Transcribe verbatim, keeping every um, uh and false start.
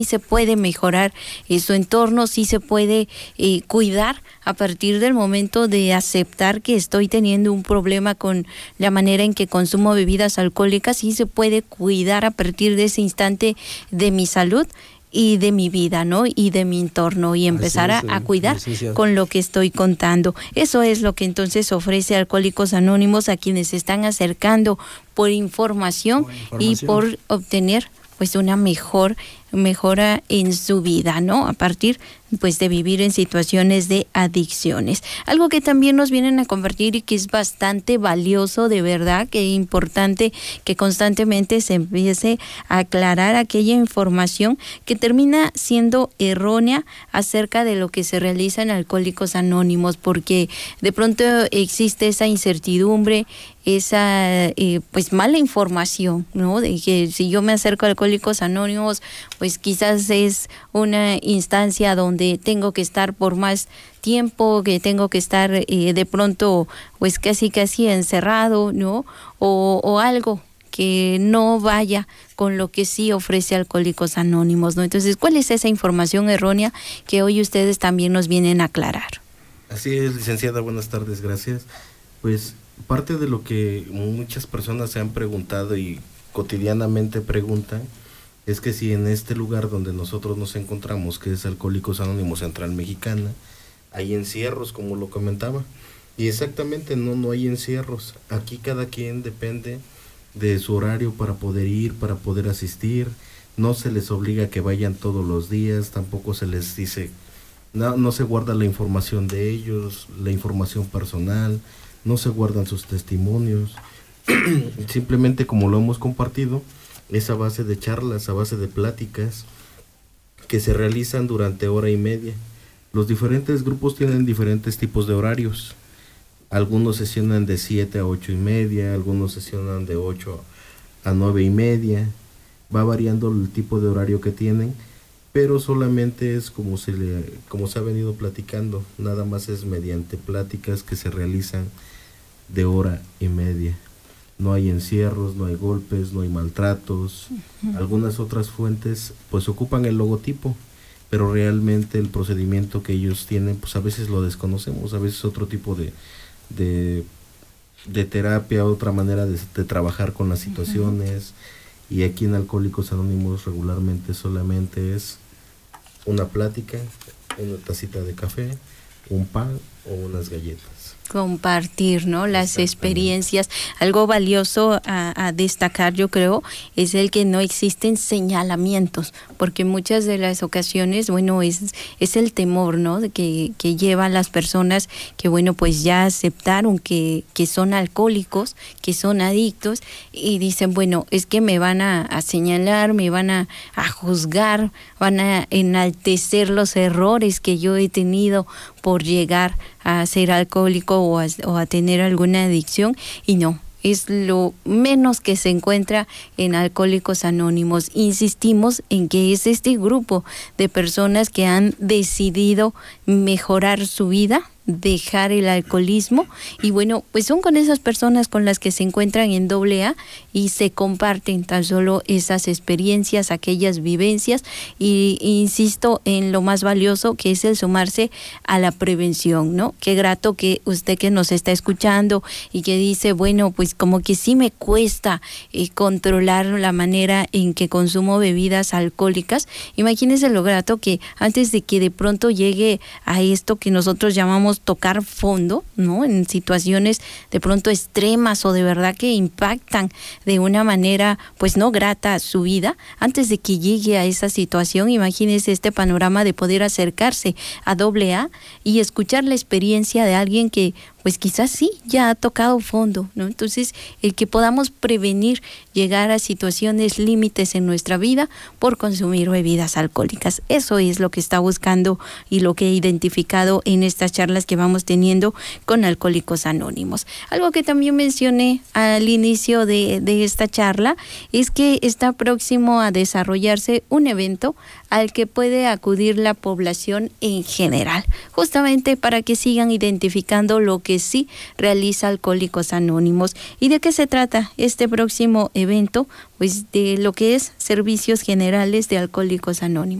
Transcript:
se puede mejorar eh, su entorno, sí se puede eh, cuidar a partir del momento de aceptar que estoy teniendo un problema con la manera en que consumo bebidas alcohólicas, sí se puede cuidar a partir de ese instante de mi salud y de mi vida, ¿no? Y de mi entorno, y empezar es, a, a cuidar licenciado. Con lo que estoy contando. Eso es lo que entonces ofrece Alcohólicos Anónimos a quienes se están acercando por información, por información. y por obtener pues una mejor mejora en su vida, ¿no? A partir pues de vivir en situaciones de adicciones. Algo que también nos vienen a compartir y que es bastante valioso, de verdad, que es importante que constantemente se empiece a aclarar aquella información que termina siendo errónea acerca de lo que se realiza en Alcohólicos Anónimos, porque de pronto existe esa incertidumbre, esa eh, pues mala información, ¿no? De que si yo me acerco a Alcohólicos Anónimos, pues quizás es una instancia donde tengo que estar por más tiempo, que tengo que estar eh, de pronto pues casi casi encerrado, ¿no? O, o algo que no vaya con lo que sí ofrece Alcohólicos Anónimos, ¿no? Entonces, ¿cuál es esa información errónea que hoy ustedes también nos vienen a aclarar? Así es, licenciada, buenas tardes, gracias. Pues parte de lo que muchas personas se han preguntado y cotidianamente preguntan es que si en este lugar donde nosotros nos encontramos, que es Alcohólicos Anónimos Central Mexicana, hay encierros, como lo comentaba. Y exactamente, no, no hay encierros. Aquí cada quien depende de su horario para poder ir, para poder asistir. No se les obliga a que vayan todos los días, tampoco se les dice, no, no se guarda la información de ellos, la información personal, no se guardan sus testimonios. Simplemente, como lo hemos compartido, es a base de charlas, a base de pláticas que se realizan durante hora y media. Los diferentes grupos tienen diferentes tipos de horarios. Algunos sesionan de siete a ocho y media, algunos sesionan de ocho a nueve y media. Va variando el tipo de horario que tienen, pero solamente es como se le, como se ha venido platicando, nada más es mediante pláticas que se realizan de hora y media. No hay encierros, no hay golpes, no hay maltratos. Uh-huh. Algunas otras fuentes pues ocupan el logotipo, pero realmente el procedimiento que ellos tienen pues a veces lo desconocemos, a veces otro tipo de de, de terapia, otra manera de, de trabajar con las situaciones. Uh-huh. Y aquí en Alcohólicos Anónimos regularmente solamente es una plática, una tacita de café, un pan o unas galletas. Compartir, ¿no? Las experiencias. Algo valioso a, a destacar, yo creo, es el que no existen señalamientos, porque muchas de las ocasiones, bueno, es, es el temor, ¿no? De que, que lleva a las personas que, bueno, pues ya aceptaron que, que son alcohólicos, que son adictos, y dicen, bueno, es que me van a, a señalar, me van a, a juzgar, van a enaltecer los errores que yo he tenido por llegar a ser alcohólico o a, o a tener alguna adicción, y no, es lo menos que se encuentra en Alcohólicos Anónimos. Insistimos en que es este grupo de personas que han decidido mejorar su vida, dejar el alcoholismo, y bueno, pues son con esas personas con las que se encuentran en doble A y se comparten tan solo esas experiencias, aquellas vivencias, y, y insisto en lo más valioso, que es el sumarse a la prevención, ¿no? Qué grato que usted que nos está escuchando y que dice, bueno, pues como que sí me cuesta eh, controlar la manera en que consumo bebidas alcohólicas. Imagínese lo grato que antes de que de pronto llegue a esto que nosotros llamamos tocar fondo, ¿no? En situaciones de pronto extremas o de verdad que impactan de una manera pues no grata a su vida, antes de que llegue a esa situación, imagínese este panorama de poder acercarse a doble A y escuchar la experiencia de alguien que pues quizás sí, ya ha tocado fondo, ¿no? Entonces, el que podamos prevenir llegar a situaciones límites en nuestra vida por consumir bebidas alcohólicas. Eso es lo que está buscando y lo que he identificado en estas charlas que vamos teniendo con Alcohólicos Anónimos. Algo que también mencioné al inicio de, de esta charla es que está próximo a desarrollarse un evento al que puede acudir la población en general, justamente para que sigan identificando lo que que sí realiza Alcohólicos Anónimos. ¿Y de qué se trata este próximo evento? Pues de lo que es servicios generales de Alcohólicos Anónimos.